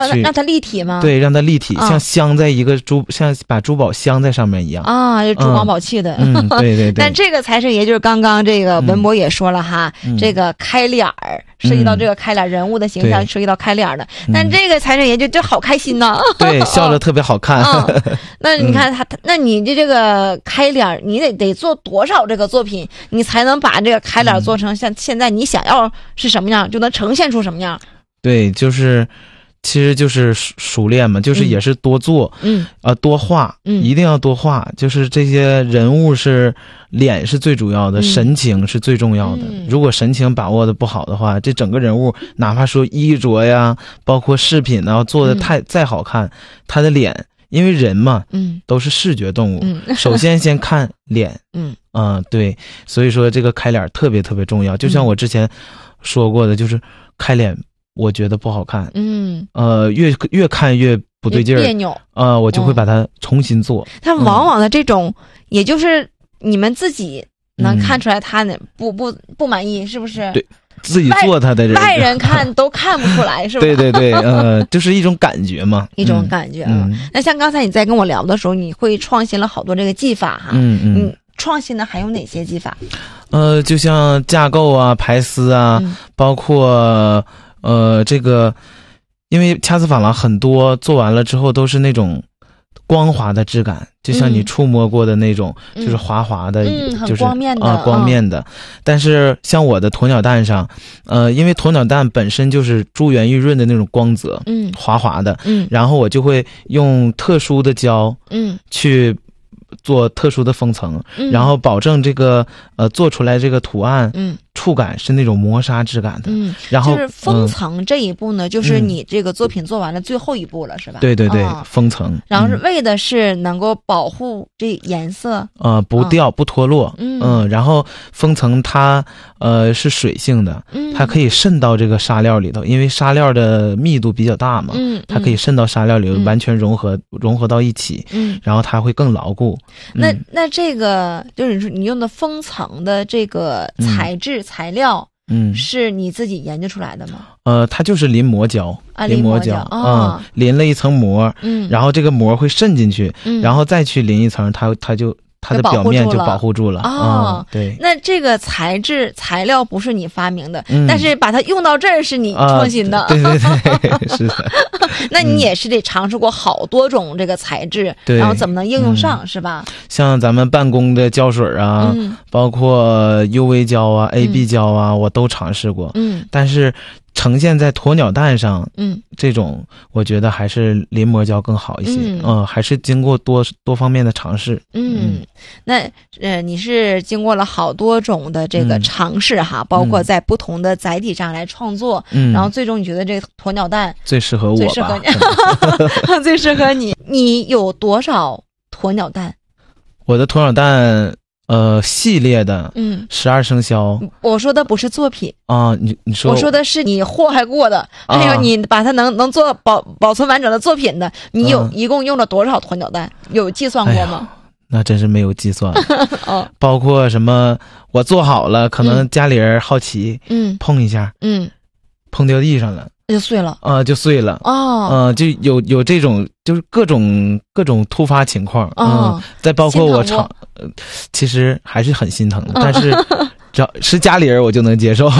让它立体吗？ 对，让它立体，像镶在一个像把珠宝镶在上面一样啊，就珠光宝气的。 对对对。 但这个财神爷就是刚刚这个文博也说了哈，这个开脸儿涉及到这个开脸人物的形象，涉及到开脸的。但这个财神爷就好开心呐， 对，笑得特别好看。 那你看他，那你这个开脸，你得做多少这个作品，你才能把这个开脸做成像现在你想要是什么样，就能呈现出什么样？对， 其实就是熟练嘛，就是也是多做，多画，一定要多画。就是这些人物脸是最主要的，神情是最重要的。如果神情把握的不好的话，这整个人物哪怕说衣着呀，包括饰品啊，做的再好看，他的脸，因为人嘛，都是视觉动物，首先看脸，对，所以说这个开脸特别特别重要。就像我之前说过的，就是开脸。我觉得不好看，越看越不对劲儿，别扭，我就会把它重新做。 他往往的这种，也就是你们自己能看出来他不满意，是不是？ 对，自己做他的人， 外人看都看不出来，是吧？ 对对对，就是一种感觉嘛， 一种感觉。那像刚才你在跟我聊的时候，你会创新了好多这个技法哈，创新的还有哪些技法？ 就像架构啊、排丝啊，包括。这个，因为掐丝珐琅很多做完了之后都是那种光滑的质感，就像你触摸过的那种，就是滑滑的，就是光面的光面的。但是像我的鸵鸟蛋上，因为鸵鸟蛋本身就是珠圆玉润的那种光泽，滑滑的，然后我就会用特殊的胶，去做特殊的封层，然后保证这个做出来这个图案，触感是那种磨砂质感的，然后就是封层这一步呢，就是你这个作品做完了最后一步了，是吧？ 对对对，封层， 然后是为的是能够保护这颜色， 不掉不脱落，然后封层它是水性的，它可以渗到这个纱料里头，因为纱料的密度比较大嘛，它可以渗到纱料里，完全融合到一起，然后它会更牢固。 那这个就是你说你用的封层的这个材质材料，是你自己研究出来的吗？ 它就是临摹胶， 临摹胶， 淋了一层膜，然后这个膜会渗进去，然后再去淋一层，它的表面就保护住了。对。 那这个材质材料不是你发明的，但是把它用到这儿是你创新的。 对对对，是的。 那你也是得尝试过好多种这个材质，然后怎么能应用上，是吧？ 像咱们办公的胶水啊，包括 UV 胶啊、AB 胶啊，我都尝试过。但是呈现在鸵鸟蛋上，这种我觉得还是临摹胶更好一些，还是经过多方面的尝试。 那你是经过了好多种的这个尝试哈，包括在不同的载体上来创作，然后最终你觉得这个鸵鸟蛋最适合我吧？ 最适合你，最适合你。你有多少鸵鸟蛋？ 我的鸵鸟蛋。系列的，12生肖。 我说的不是作品啊，你说。 我说的是你祸害过的，还有你把它能做保存完整的作品的，你一共用了多少鸵鸟蛋？有计算过吗？ 那真是没有计算。包括什么，我做好了，可能家里人好奇，碰一下，碰掉地上了。 就碎了就碎了就有这种就是各种突发情况再包括我其实还是很心疼的，但是只要是家里人我就能接受。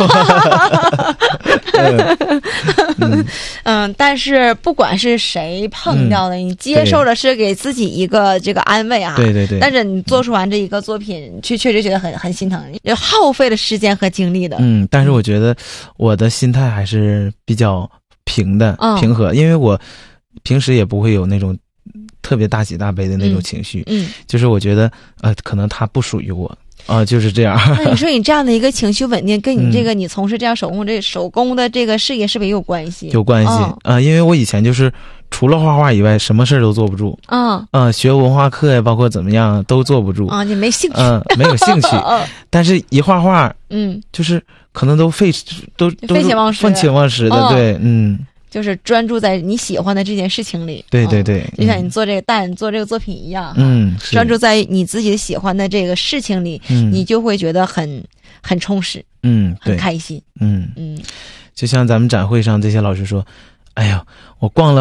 但是不管是谁碰掉的，你接受的是给自己一个这个安慰啊。 对对对。 但是你做出完这一个作品，确实觉得很心疼，也耗费了时间和精力的。 但是我觉得我的心态还是比较平和，因为我平时也不会有那种特别大喜大悲的那种情绪。就是我觉得可能它不属于我。就是这样。 那你说你这样的一个情绪稳定，跟你这个你从事这样手工的这个事业是不是也有关系？ 有关系因为我以前就是除了画画以外，什么事都做不住。学文化课呀，包括怎么样都做不住。 你没兴趣。 没有兴趣。但是一画画，就是可能都废寝忘食的，对， 就是专注在你喜欢的这件事情里。 对对对， 就像你做这个蛋做这个作品一样，专注在你自己喜欢的这个事情里，你就会觉得很充实，很开心。 就像咱们展会上这些老师说， 哎呀，我逛了